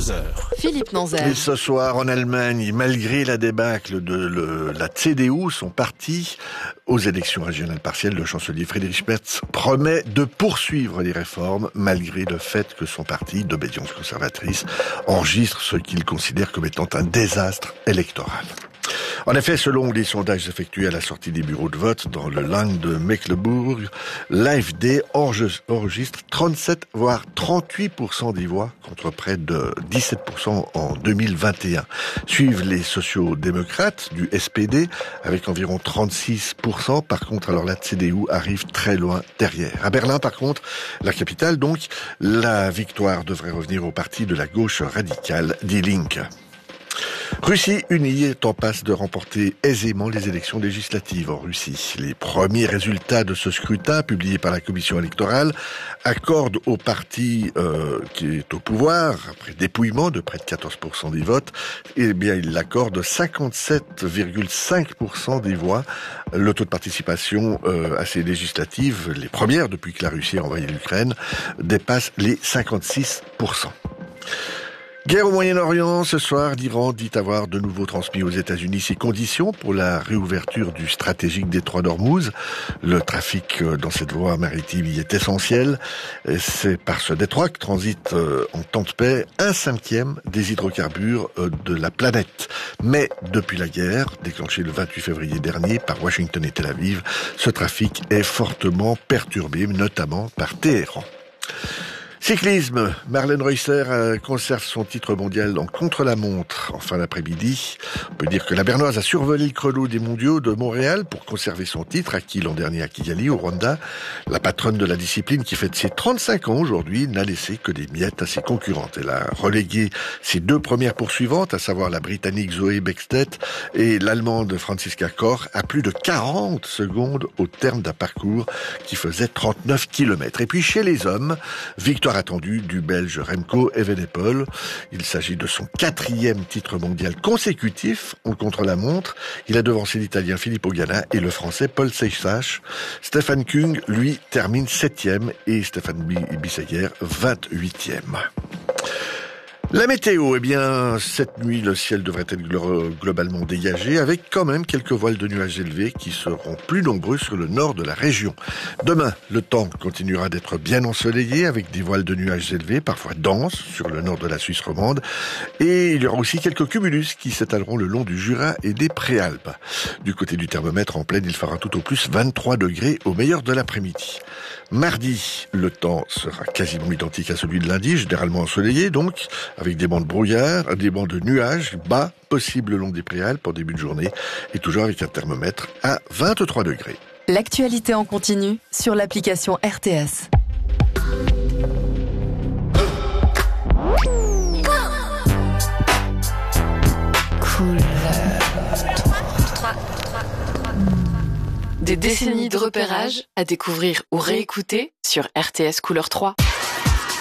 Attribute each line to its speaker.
Speaker 1: 22h.
Speaker 2: Philippe Nanzer.
Speaker 3: Et ce soir, en Allemagne, malgré la débâcle de la CDU, son parti, aux élections régionales partielles, le chancelier Friedrich Merz promet de poursuivre les réformes, malgré le fait que son parti, d'obédience conservatrice, enregistre ce qu'il considère comme étant un désastre électoral. En effet, selon les sondages effectués à la sortie des bureaux de vote dans le Land de Mecklembourg, l'AfD enregistre 37 voire 38% des voix contre près de 17% en 2021. Suivent les sociaux-démocrates du SPD avec environ 36%. Par contre, alors la CDU arrive très loin derrière. À Berlin, par contre, la capitale donc, la victoire devrait revenir au parti de la gauche radicale Die Linke. Russie unie est en passe de remporter aisément les élections législatives en Russie. Les premiers résultats de ce scrutin, publiés par la commission électorale, accordent au parti qui est au pouvoir, après dépouillement de près de 14% des votes, eh bien il l'accorde 57,5% des voix. Le taux de participation à ces législatives, les premières depuis que la Russie a envahi l'Ukraine, dépasse les 56%. Guerre au Moyen-Orient, ce soir, l'Iran dit avoir de nouveau transmis aux États-Unis ses conditions pour la réouverture du stratégique détroit d'Ormuz. Le trafic dans cette voie maritime y est essentiel. C'est par ce détroit que transite en temps de paix 1/5 des hydrocarbures de la planète. Mais depuis la guerre, déclenchée le 28 février dernier par Washington et Tel Aviv, ce trafic est fortement perturbé, notamment par Téhéran. Cyclisme, Marlène Reusser conserve son titre mondial en contre-la-montre en fin d'après-midi. On peut dire que la Bernoise a survolé le chrono des mondiaux de Montréal pour conserver son titre, acquis l'an dernier à Kigali, au Rwanda. La patronne de la discipline, qui fête ses 35 ans aujourd'hui, n'a laissé que des miettes à ses concurrentes. Elle a relégué ses deux premières poursuivantes, à savoir la Britannique Zoe Bexstedt et l'Allemande Franziska Koch, à plus de 40 secondes au terme d'un parcours qui faisait 39 km. Et puis chez les hommes, victoire attendu du Belge Remco Evenepoel. Il s'agit de son 4e titre mondial consécutif en contre-la-montre. Il a devancé l'Italien Filippo Ganna et le Français Paul Seyssach. Stefan Kung, lui, termine 7e et Stéphane Bissegger 28e. La météo, eh bien, cette nuit, le ciel devrait être globalement dégagé, avec quand même quelques voiles de nuages élevés qui seront plus nombreux sur le nord de la région. Demain, le temps continuera d'être bien ensoleillé, avec des voiles de nuages élevés, parfois denses, sur le nord de la Suisse romande. Et il y aura aussi quelques cumulus qui s'étaleront le long du Jura et des Préalpes. Du côté du thermomètre, en plaine, il fera tout au plus 23 degrés au meilleur de l'après-midi. Mardi, le temps sera quasiment identique à celui de lundi, généralement ensoleillé donc, avec des bancs de brouillard, des bancs de nuages bas possibles le long des Préalpes en début de journée, et toujours avec un thermomètre à 23 degrés.
Speaker 2: L'actualité en continu sur l'application RTS. Des décennies de repérage à découvrir ou réécouter sur RTS Couleur 3.